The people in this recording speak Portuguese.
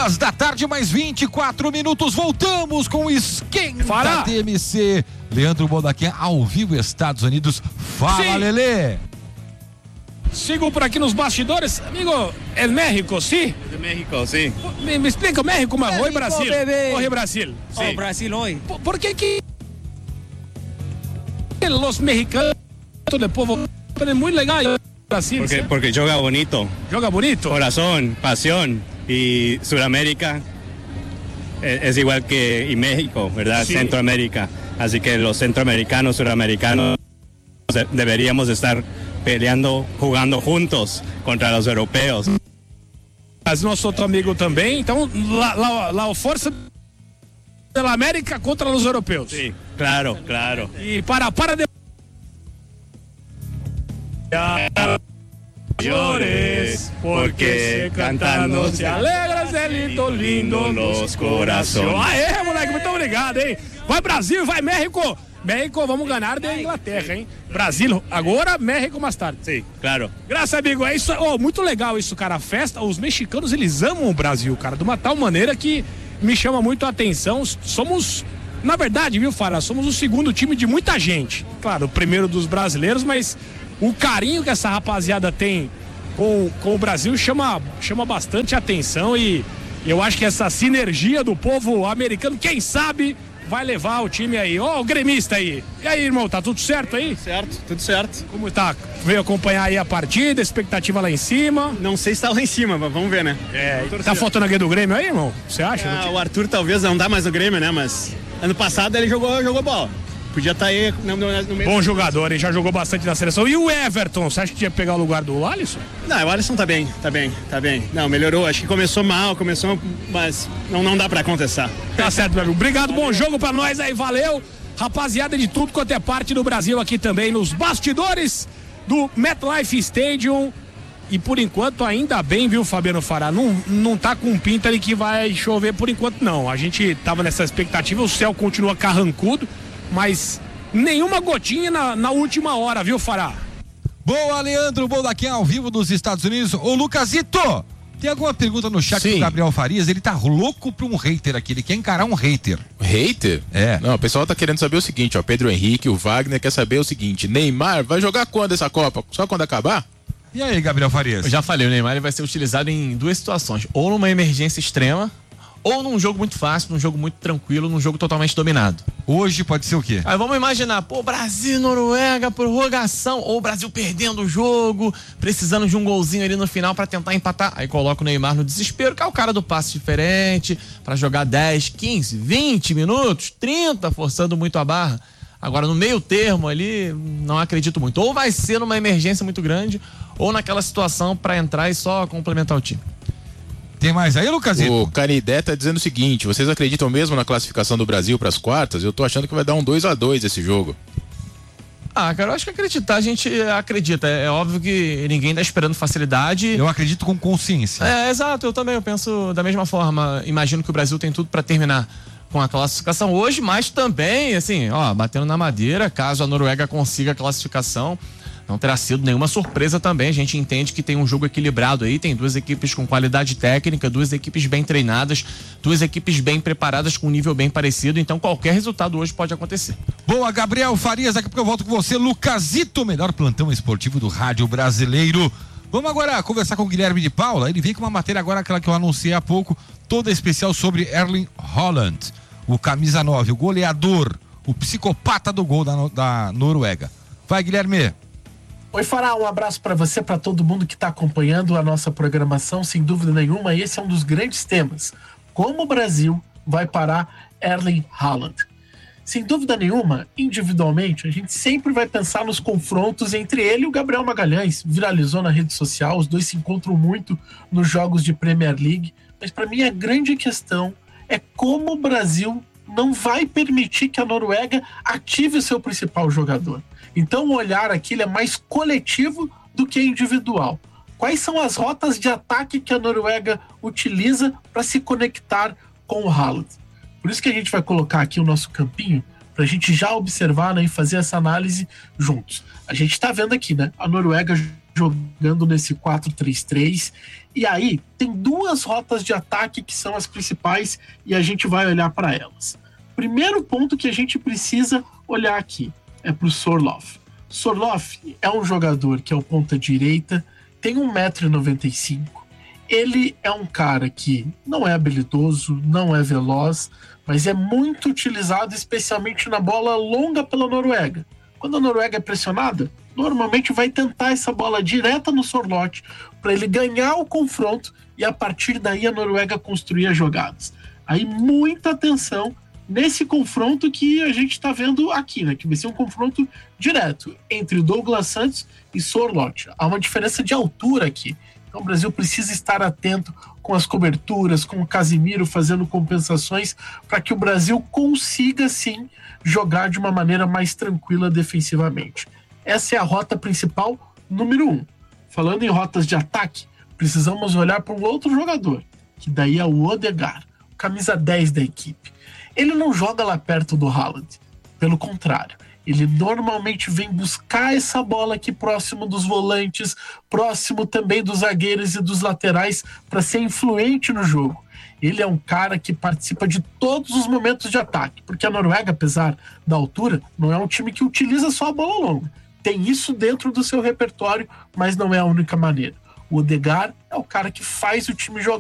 2 mais 24 minutos. Voltamos com o Esquenta TMC. Leandro Bodaquim ao vivo, Estados Unidos. Fala, Lelê. Sigo por aqui nos bastidores. Amigo, é México, sim? De México, sim. Me explica, México, mas México, oi Brasil. bebê. Oi Brasil. Sí. Oh, Brasil hoy. ¿Por qué que los mexicanos de povo é muito legal Brasil? Porque joga bonito. Joga bonito. Corazón, pasión. Y Sudamérica es igual que y México, ¿verdad? Sí. Centroamérica. Así que los centroamericanos, sudamericanos deberíamos estar peleando, jugando juntos contra los europeos. Mas nosso outro amigo também. Então, la força da América contra os europeus. Sí, claro, claro. E para de Llores, porque cantando se alegra, Celito lindo nos corações. Aê, moleque, muito obrigado, hein? Vai Brasil, vai México. México, vamos ganhar da Inglaterra, hein? Brasil agora, México mais tarde. Sim, claro. Graças, amigo. É isso. Oh, muito legal isso, cara. A festa, os mexicanos, eles amam o Brasil, cara, de uma tal maneira que me chama muito a atenção. Somos, na verdade, viu, Fará? Somos o segundo time de muita gente. Claro, o primeiro dos brasileiros, mas o carinho que essa rapaziada tem com o Brasil chama bastante atenção e eu acho que essa sinergia do povo americano, quem sabe, vai levar o time aí. Ó, o gremista aí. E aí, irmão, tá tudo certo aí? Certo, tudo certo. Como tá? Veio acompanhar aí a partida, expectativa lá em cima? Não sei se tá lá em cima, mas vamos ver, né? Tá faltando alguém do Grêmio aí, irmão? Você acha? O Arthur talvez não dá mais no Grêmio, né? Mas ano passado ele jogou bola. Podia estar aí no meio. Bom jogador, hein? Já jogou bastante na seleção. E o Everton, você acha que ia pegar o lugar do Alisson? Não, o Alisson tá bem. Não, melhorou. Acho que começou mal, mas não dá pra contestar. Tá certo, meu amigo. Obrigado, bom jogo pra nós aí, valeu. Rapaziada de tudo quanto é parte do Brasil aqui também, nos bastidores do MetLife Stadium. E por enquanto, ainda bem, viu, Fabiano Fará? Não tá com pinta de que vai chover por enquanto, não. A gente tava nessa expectativa, o céu continua carrancudo, mas nenhuma gotinha na última hora, viu, Fará? Boa, Leandro Bodaquim ao vivo dos Estados Unidos. Ô, Lucasito, tem alguma pergunta no chat do Gabriel Farias? Ele tá louco pra um hater aqui, ele quer encarar um hater. Hater? É. Não, o pessoal tá querendo saber o seguinte, ó, Pedro Henrique, o Wagner quer saber o seguinte, Neymar vai jogar quando essa Copa? Só quando acabar? E aí, Gabriel Farias? Eu já falei, o Neymar ele vai ser utilizado em duas situações, ou numa emergência extrema, ou num jogo muito fácil, num jogo muito tranquilo, num jogo totalmente dominado. Hoje pode ser o quê? Aí vamos imaginar, Brasil, Noruega, prorrogação, ou o Brasil perdendo o jogo, precisando de um golzinho ali no final pra tentar empatar. Aí coloca o Neymar no desespero, que é o cara do passe diferente, pra jogar 10, 15, 20 minutos, 30, forçando muito a barra. Agora, no meio termo ali, não acredito muito. Ou vai ser numa emergência muito grande, ou naquela situação pra entrar e só complementar o time. Tem mais aí, Lucasito? O Canidé tá dizendo o seguinte, vocês acreditam mesmo na classificação do Brasil pras quartas? Eu tô achando que vai dar um 2-2 esse jogo. Cara, eu acho que acreditar, a gente acredita. É óbvio que ninguém tá esperando facilidade. Eu acredito com consciência. Exato, eu também, eu penso da mesma forma. Imagino que o Brasil tem tudo pra terminar com a classificação hoje, mas também, assim, batendo na madeira, caso a Noruega consiga a classificação, não terá sido nenhuma surpresa também. A gente entende que tem um jogo equilibrado aí, tem duas equipes com qualidade técnica, duas equipes bem treinadas, duas equipes bem preparadas com um nível bem parecido, então qualquer resultado hoje pode acontecer. Boa, Gabriel Farias, daqui a pouco eu volto com você, Lucasito, melhor plantão esportivo do rádio brasileiro. Vamos agora conversar com o Guilherme de Paula, ele vem com uma matéria agora, aquela que eu anunciei há pouco, toda especial sobre Erling Haaland, o camisa 9, o goleador, o psicopata do gol da Noruega. Vai, Guilherme. Oi, Fará, um abraço para você, para todo mundo que está acompanhando a nossa programação. Sem dúvida nenhuma, esse é um dos grandes temas. Como o Brasil vai parar Erling Haaland? Sem dúvida nenhuma, individualmente, a gente sempre vai pensar nos confrontos entre ele e o Gabriel Magalhães. Viralizou na rede social, os dois se encontram muito nos jogos de Premier League. Mas para mim a grande questão é como o Brasil não vai permitir que a Noruega ative o seu principal jogador. Então o olhar aqui ele é mais coletivo do que individual. Quais são as rotas de ataque que a Noruega utiliza para se conectar com o Haaland? Por isso que a gente vai colocar aqui o nosso campinho para a gente já observar, né, e fazer essa análise juntos. A gente está vendo aqui, né, a Noruega jogando nesse 4-3-3. E aí tem duas rotas de ataque que são as principais e a gente vai olhar para elas. Primeiro ponto que a gente precisa olhar aqui é para o Sorloth. Sorloth é um jogador que é o ponta direita, tem 1,95 m. Ele é um cara que não é habilidoso, não é veloz, mas é muito utilizado especialmente na bola longa pela Noruega. Quando a Noruega é pressionada, normalmente vai tentar essa bola direta no Sorloth para ele ganhar o confronto e a partir daí a Noruega construir as jogadas. Aí muita atenção nesse confronto que a gente está vendo aqui, né? Que vai ser um confronto direto entre Douglas Santos e Sorloth. Há uma diferença de altura aqui. Então o Brasil precisa estar atento com as coberturas, com o Casimiro fazendo compensações para que o Brasil consiga sim jogar de uma maneira mais tranquila defensivamente. Essa é a rota principal número 1. Falando em rotas de ataque, precisamos olhar para um outro jogador, que daí é o Odegaard, camisa 10 da equipe. Ele não joga lá perto do Haaland, pelo contrário. Ele normalmente vem buscar essa bola aqui próximo dos volantes, próximo também dos zagueiros e dos laterais para ser influente no jogo. Ele é um cara que participa de todos os momentos de ataque, porque a Noruega, apesar da altura, não é um time que utiliza só a bola longa. Tem isso dentro do seu repertório, mas não é a única maneira. O Odegaard é o cara que faz o time jogar.